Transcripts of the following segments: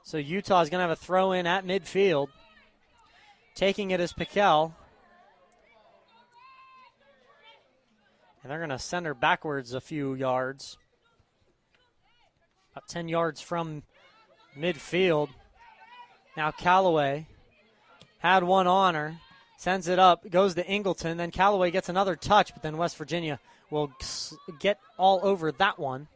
So Utah is going to have a throw in at midfield. Taking it is Piquel. And they're going to send her backwards a few yards. About 10 yards from midfield. Now Callaway had one on her. Sends it up. Goes to Ingleton. Then Callaway gets another touch, but then West Virginia will get all over that one.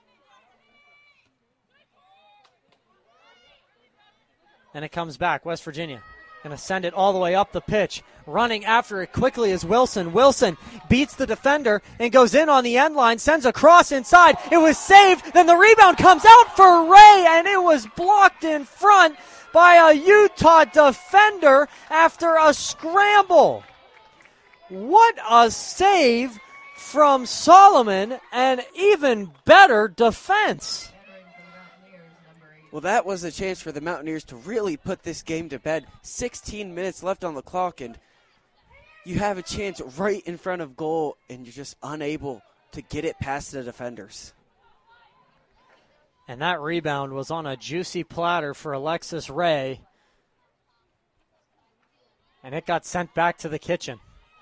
And it comes back. West Virginia going to send it all the way up the pitch. Running after it quickly is Wilson. Wilson beats the defender and goes in on the end line. Sends a cross inside. It was saved. Then the rebound comes out for Ray, and it was blocked in front by a Utah defender after a scramble. What a save from Solomon, and even better defense. Well, that was a chance for the Mountaineers to really put this game to bed. 16 minutes left on the clock, and you have a chance right in front of goal, and you're just unable to get it past the defenders. And that rebound was on a juicy platter for Alexis Ray, and it got sent back to the kitchen.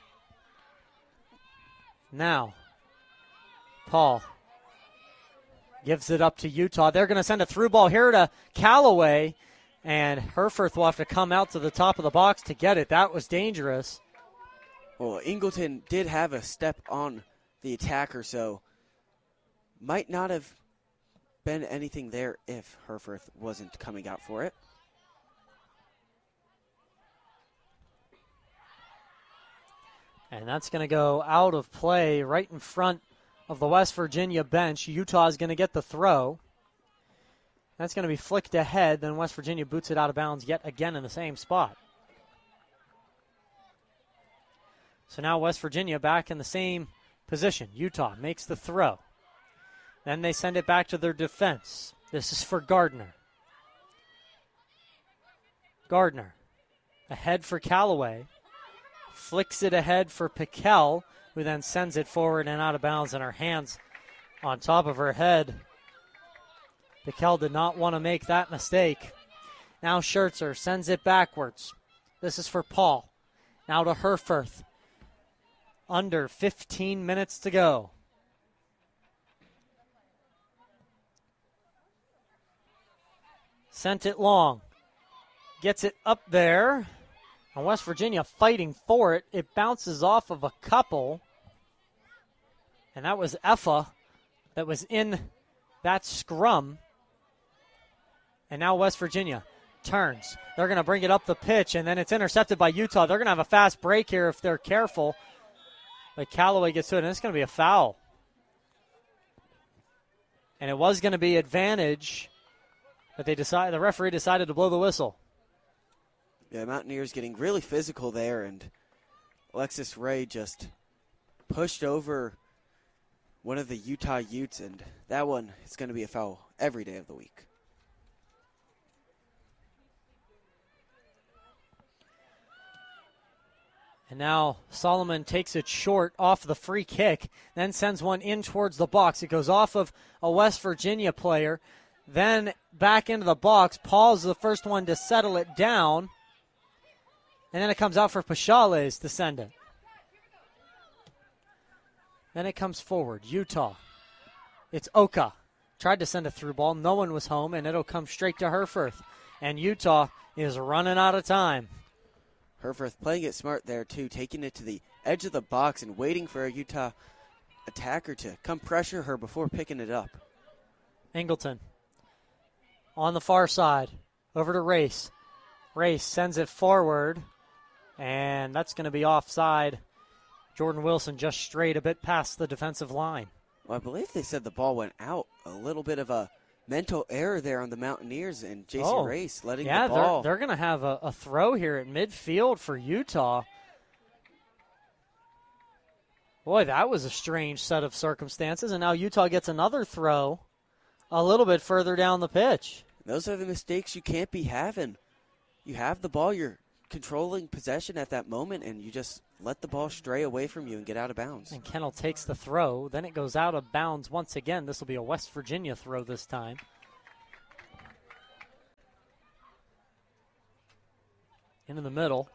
Now, Paul gives it up to Utah. They're going to send a through ball here to Callaway, and Herforth will have to come out to the top of the box to get it. That was dangerous. Well, Ingleton did have a step on the attacker, so might not have been anything there if Herforth wasn't coming out for it. And that's going to go out of play right in front of the West Virginia bench. Utah is going to get the throw. That's going to be flicked ahead. Then West Virginia boots it out of bounds yet again in the same spot. So now West Virginia back in the same position. Utah makes the throw. Then they send it back to their defense. This is for Gardner. Gardner ahead for Callaway. Flicks it ahead for Piquel, who then sends it forward and out of bounds, and her hands on top of her head. Piquel did not want to make that mistake. Now Schertzer sends it backwards. This is for Paul. Now to Herforth. Under 15 minutes to go. Sent it long. Gets it up there. And West Virginia fighting for it. It bounces off of a couple. And that was Effa that was in that scrum. And now West Virginia turns. They're going to bring it up the pitch, and then it's intercepted by Utah. They're going to have a fast break here if they're careful. But Callaway gets to it, and it's going to be a foul. And it was going to be advantage, but the referee decided to blow the whistle. Yeah, Mountaineers getting really physical there, and Alexis Ray just pushed over one of the Utah Utes, and that one is going to be a foul every day of the week. And now Solomon takes it short off the free kick, then sends one in towards the box. It goes off of a West Virginia player, then back into the box. Paul's the first one to settle it down. And then it comes out for Pachales to send it. Then it comes forward. Utah. It's Oka. Tried to send a through ball. No one was home, and it'll come straight to Herforth. And Utah is running out of time. Herforth playing it smart there, too, taking it to the edge of the box and waiting for a Utah attacker to come pressure her before picking it up. Ingleton on the far side. Over to Race. Race sends it forward. And that's going to be offside. Jordan Wilson just strayed a bit past the defensive line. Well, I believe they said the ball went out. A little bit of a mental error there on the Mountaineers, and Jason Race letting the ball. Yeah, they're going to have a throw here at midfield for Utah. Boy, that was a strange set of circumstances, and now Utah gets another throw a little bit further down the pitch. Those are the mistakes you can't be having. You have the ball, you're controlling possession at that moment, and you just let the ball stray away from you and get out of bounds. And Kennel takes the throw. Then it goes out of bounds once again. This will be a West Virginia throw this time. into the middle.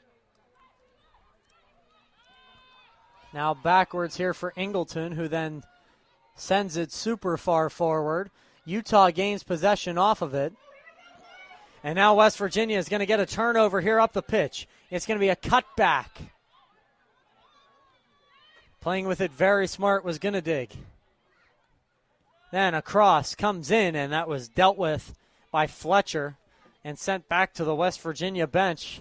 Now backwards here for Ingleton, who then sends it super far forward. Utah gains possession off of it. And now West Virginia is going to get a turnover here up the pitch. It's going to be a cutback. Playing with it very smart was Gunnadig. Then a cross comes in, and that was dealt with by Fletcher and sent back to the West Virginia bench.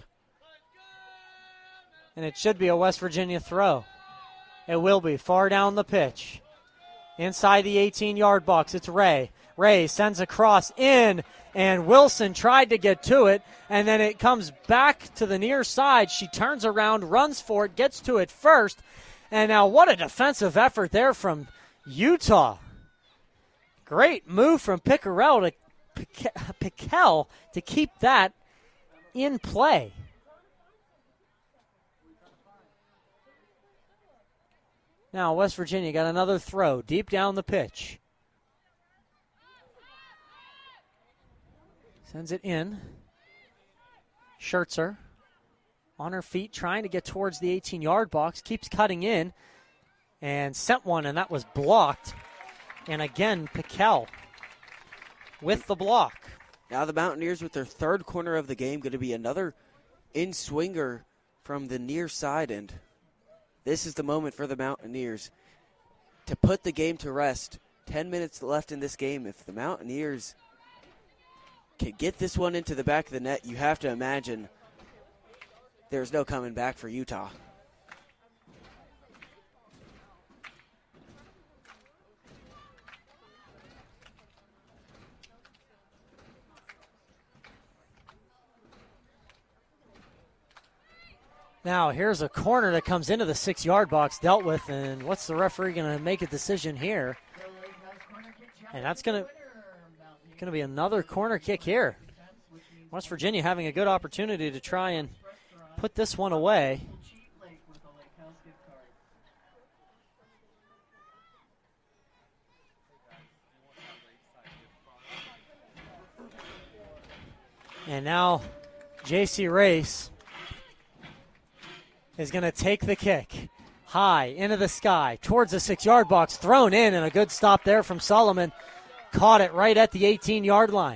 And it should be a West Virginia throw. It will be far down the pitch. Inside the 18-yard box, it's Ray. Ray sends a cross in, and Wilson tried to get to it, and then it comes back to the near side. She turns around, runs for it, gets to it first. And now what a defensive effort there from Utah. Great move from Picarell to keep that in play. Now West Virginia got another throw deep down the pitch. Sends it in. Schertzer on her feet trying to get towards the 18-yard box. Keeps cutting in and sent one, and that was blocked. And again, Piquel with the block. Now the Mountaineers with their third corner of the game, going to be another in-swinger from the near side, and this is the moment for the Mountaineers to put the game to rest. 10 minutes left in this game. If the Mountaineers can get this one into the back of the net, you have to imagine there's no coming back for Utah. Now, here's a corner that comes into the 6-yard box, dealt with, and what's the referee going to make a decision here? And that's going to be another corner kick here. West Virginia having a good opportunity to try and put this one away. And now J.C. Race is going to take the kick high into the sky towards the 6-yard box, thrown in, and a good stop there from Solomon. Caught it right at the 18-yard line.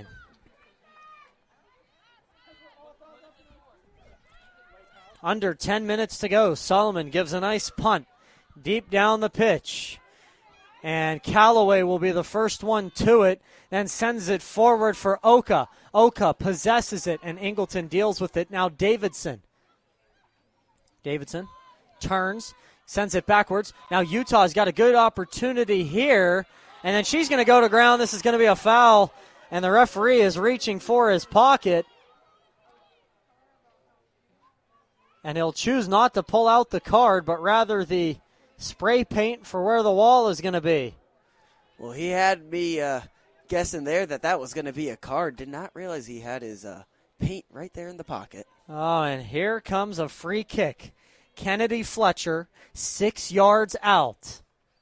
Under 10 minutes to go. Solomon gives a nice punt deep down the pitch. And Callaway will be the first one to it, then sends it forward for Oka. Oka possesses it, and Ingleton deals with it. Now Davidson turns, sends it backwards. Now Utah's got a good opportunity here, and then she's going to go to ground. This is going to be a foul, and the referee is reaching for his pocket. And he'll choose not to pull out the card, but rather the spray paint for where the wall is going to be. Well, he had me guessing there that was going to be a card. Did not realize he had his paint right there in the pocket. Oh, and here comes a free kick. Kennedy Fletcher, 6 yards out.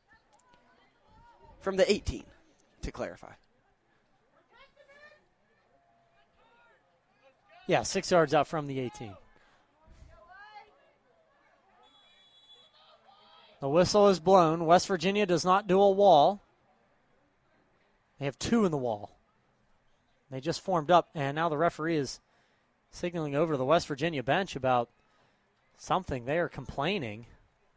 From the 18, to clarify. Yeah, 6 yards out from the 18. The whistle is blown. West Virginia does not do a wall. They have 2 in the wall. They just formed up, and now the referee is signaling over to the West Virginia bench about something. They are complaining.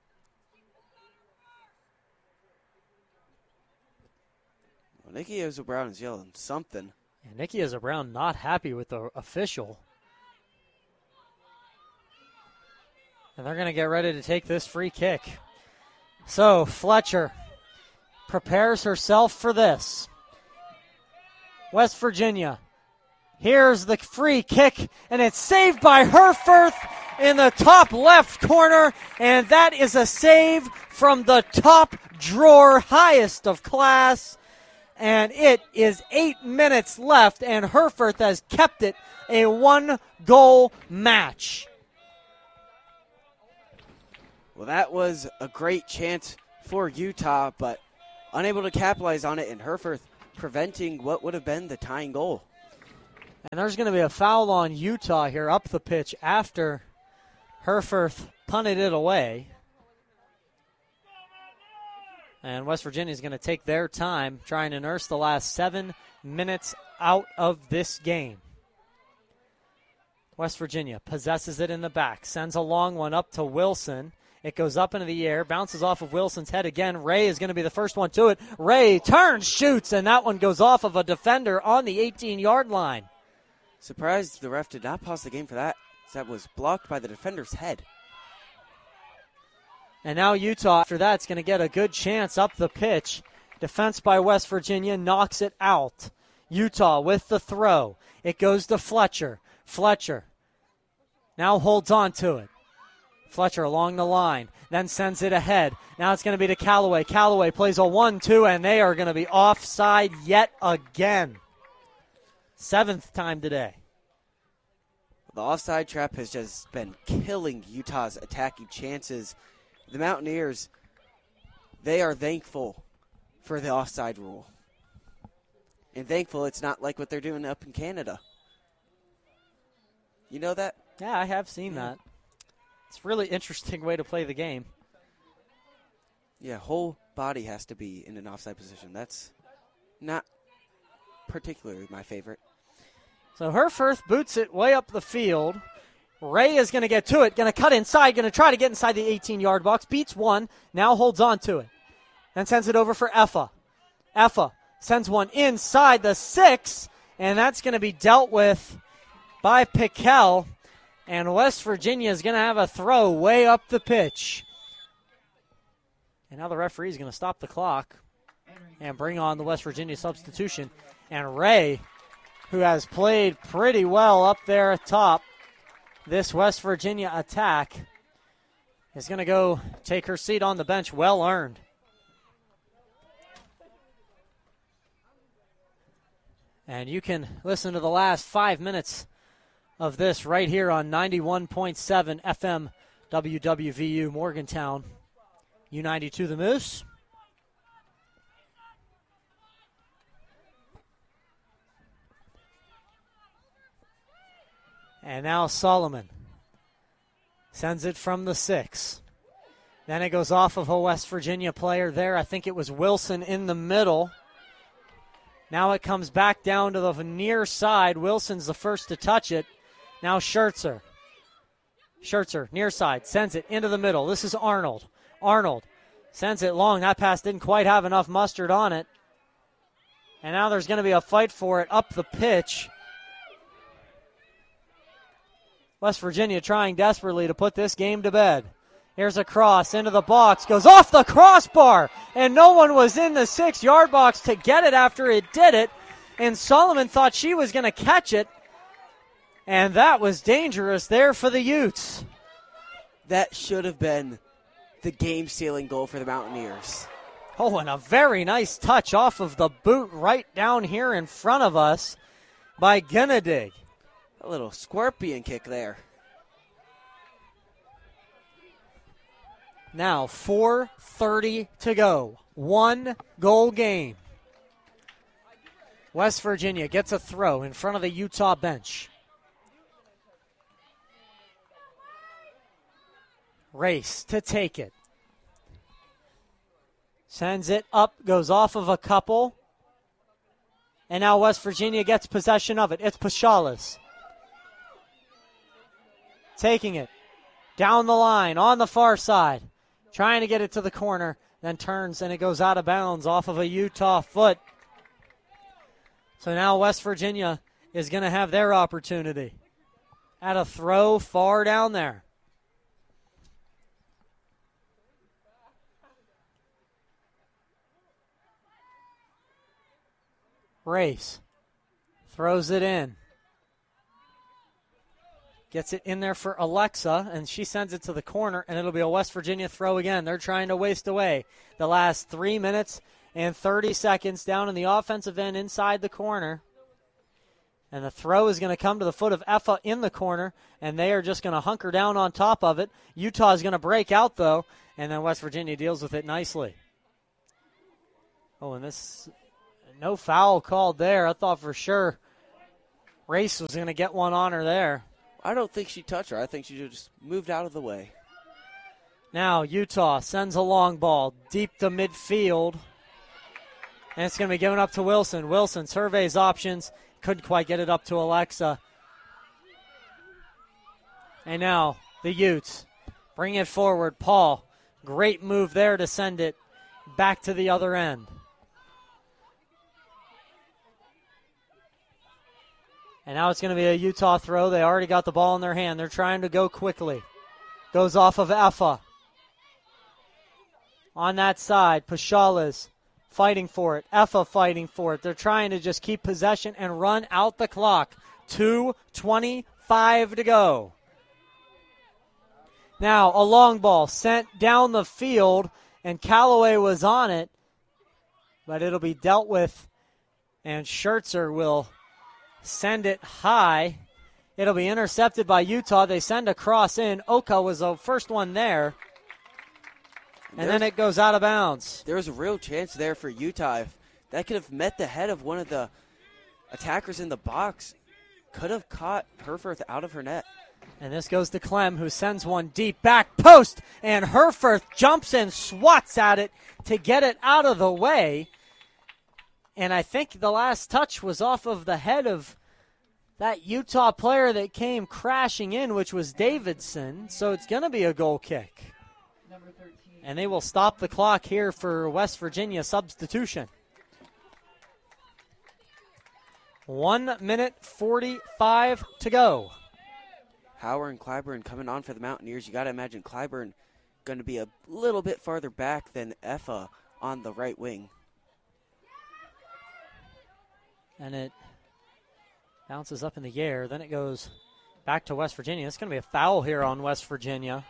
Well, Nikki Ozo-Brown is yelling something. And Nikki Ozo-Brown not happy with the official. And they're going to get ready to take this free kick. So Fletcher prepares herself for this. West Virginia. Here's the free kick, and it's saved by Herforth in the top left corner, and that is a save from the top drawer, highest of class. And it is 8 minutes left, and Herforth has kept it a 1-goal match. Well, that was a great chance for Utah, but unable to capitalize on it, and Herforth preventing what would have been the tying goal. And there's going to be a foul on Utah here up the pitch after Herforth punted it away. And West Virginia is going to take their time trying to nurse the last 7 minutes out of this game. West Virginia possesses it in the back, sends a long one up to Wilson. It goes up into the air, bounces off of Wilson's head again. Ray is going to be the first one to it. Ray turns, shoots, and that one goes off of a defender on the 18-yard line. Surprised the ref did not pause the game for that. That was blocked by the defender's head. And now Utah, after that, is going to get a good chance up the pitch. Defense by West Virginia knocks it out. Utah with the throw. It goes to Fletcher. Fletcher now holds on to it. Fletcher along the line, then sends it ahead. Now it's going to be to Callaway. Callaway plays a 1-2, and they are going to be offside yet again. 7th time today. The offside trap has just been killing Utah's attacking chances. The Mountaineers, they are thankful for the offside rule. And thankful it's not like what they're doing up in Canada. You know that? Yeah, I have seen that. It's a really interesting way to play the game. Yeah, whole body has to be in an offside position. That's not particularly my favorite. So Herforth boots it way up the field. Ray is going to get to it, going to cut inside, going to try to get inside the 18-yard box. Beats one, now holds on to it. Then sends it over for Effa. Effa sends one inside the 6, and that's going to be dealt with by Piquel. And West Virginia is going to have a throw way up the pitch. And now the referee is going to stop the clock and bring on the West Virginia substitution. And Ray, who has played pretty well up there atop this West Virginia attack, is going to go take her seat on the bench. Well earned. And you can listen to the last 5 minutes of this right here on 91.7 FM WWVU Morgantown. U92 the Moose. And now Solomon sends it from the 6. Then it goes off of a West Virginia player there. I think it was Wilson in the middle. Now it comes back down to the near side. Wilson's the first to touch it. Now Schertzer. Schertzer, near side, sends it into the middle. This is Arnold. Arnold sends it long. That pass didn't quite have enough mustard on it. And now there's going to be a fight for it up the pitch. West Virginia trying desperately to put this game to bed. Here's a cross into the box, goes off the crossbar, and no one was in the 6-yard box to get it after it did it. And Solomon thought she was going to catch it, and that was dangerous there for the Utes. That should have been the game-sealing goal for the Mountaineers. Oh, and a very nice touch off of the boot right down here in front of us by Gunnadig. A little scorpion kick there. Now 4:30 to go. 1-goal game. West Virginia gets a throw in front of the Utah bench. Race to take it. Sends it up, goes off of a couple. And now West Virginia gets possession of it. It's Pashales. Taking it down the line on the far side. Trying to get it to the corner. Then turns and it goes out of bounds off of a Utah foot. So now West Virginia is going to have their opportunity at a throw far down there. Race throws it in. Gets it in there for Alexa, and she sends it to the corner, and it'll be a West Virginia throw again. They're trying to waste away the last 3 minutes and 30 seconds down in the offensive end inside the corner. And the throw is going to come to the foot of Effa in the corner, and they are just going to hunker down on top of it. Utah is going to break out, though, and then West Virginia deals with it nicely. Oh, and this, no foul called there. I thought for sure Race was going to get one on her there. I don't think she touched her. I think she just moved out of the way. Now Utah sends a long ball deep to midfield. And it's going to be given up to Wilson. Wilson surveys options. Couldn't quite get it up to Alexa. And now the Utes bring it forward. Paul, great move there to send it back to the other end. And now it's going to be a Utah throw. They already got the ball in their hand. They're trying to go quickly. Goes off of Effa. On that side, Pashala's fighting for it. Effa fighting for it. They're trying to just keep possession and run out the clock. 2:25 to go. Now a long ball sent down the field, and Callaway was on it, but it'll be dealt with, and Schertzer will send it high. It'll be intercepted by Utah. They send a cross in. Oka was the first one there. And then it goes out of bounds. There was a real chance there for Utah. If that could have met the head of one of the attackers in the box. Could have caught Herforth out of her net. And this goes to Clem, who sends one deep back post. And Herforth jumps and swats at it to get it out of the way. And I think the last touch was off of the head of that Utah player that came crashing in, which was Davidson. So it's going to be a goal kick. And they will stop the clock here for West Virginia substitution. 1:45 to go. Hauer and Clyburn coming on for the Mountaineers. You got to imagine Clyburn going to be a little bit farther back than Effa on the right wing. And it bounces up in the air. Then it goes back to West Virginia. It's going to be a foul here on West Virginia.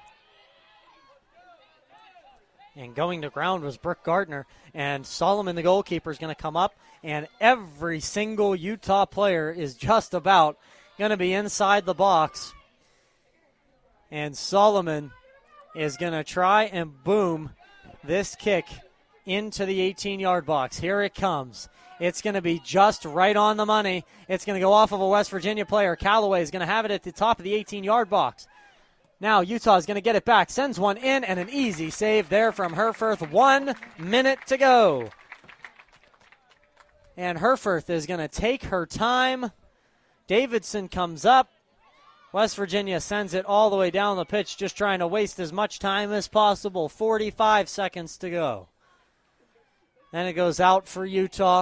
And going to ground was Brooke Gardner. And Solomon, the goalkeeper, is going to come up. And every single Utah player is just about going to be inside the box. And Solomon is going to try and boom this kick into the 18-yard box. Here it comes. It's going to be just right on the money. It's going to go off of a West Virginia player. Callaway is going to have it at the top of the 18-yard box. Now Utah is going to get it back. Sends one in, and an easy save there from Herforth. 1 minute to go. And Herforth is going to take her time. Davidson comes up. West Virginia sends it all the way down the pitch, just trying to waste as much time as possible. 45 seconds to go. Then it goes out for Utah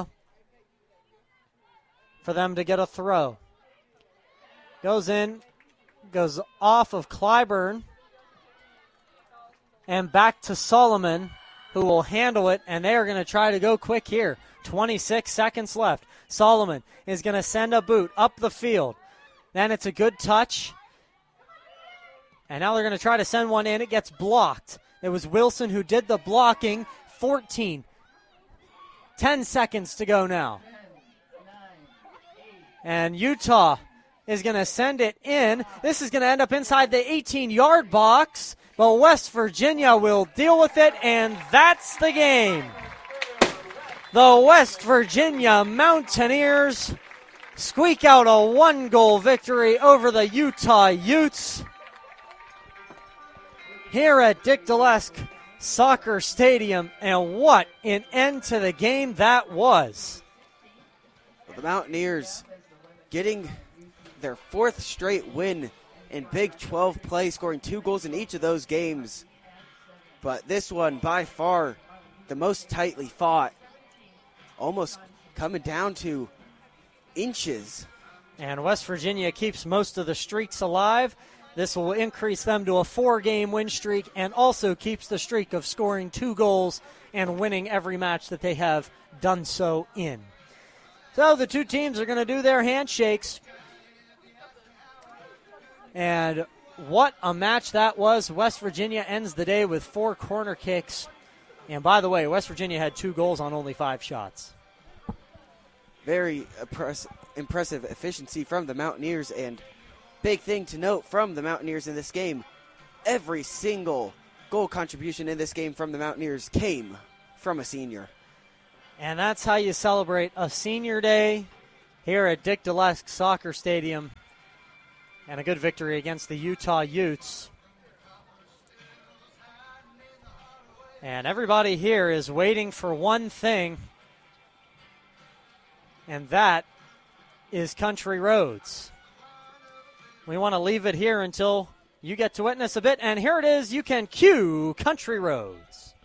for them to get a throw. Goes in, goes off of Clyburn, and back to Solomon, who will handle it, and they are going to try to go quick here. 26 seconds left. Solomon is going to send a boot up the field. Then it's a good touch. And now they're going to try to send one in. It gets blocked. It was Wilson who did the blocking. 10 seconds to go now. And Utah is going to send it in. This is going to end up inside the 18-yard box. But West Virginia will deal with it, and that's the game. The West Virginia Mountaineers squeak out a one-goal victory over the Utah Utes here at Dick Dalesk Soccer Stadium, and what an end to the game that was. The Mountaineers getting their fourth straight win in Big 12 play, scoring 2 goals in each of those games. But this one, by far, the most tightly fought, almost coming down to inches. And West Virginia keeps most of the streaks alive. This will increase them to a 4-game win streak and also keeps the streak of scoring 2 goals and winning every match that they have done so in. So the two teams are going to do their handshakes. And what a match that was. West Virginia ends the day with 4 corner kicks. And by the way, West Virginia had 2 goals on only 5 shots. Very impressive efficiency from the Mountaineers, and big thing to note from the Mountaineers in this game, every single goal contribution in this game from the Mountaineers came from a senior. And that's how you celebrate a senior day here at Dick Delesk Soccer Stadium, and a good victory against the Utah Utes. And everybody here is waiting for one thing, and that is Country Roads. We want to leave it here until you get to witness a bit, and here it is. You can cue Country Roads.